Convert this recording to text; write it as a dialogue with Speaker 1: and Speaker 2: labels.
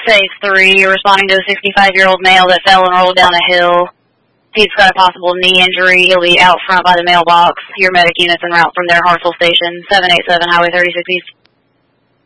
Speaker 1: Phase 3, you're responding to a 65-year-old male that fell and rolled down a hill. He's got a possible knee injury. He'll be out front by the mailbox. Your medic unit's en route from their Hartsville station, 787 Highway 36 East.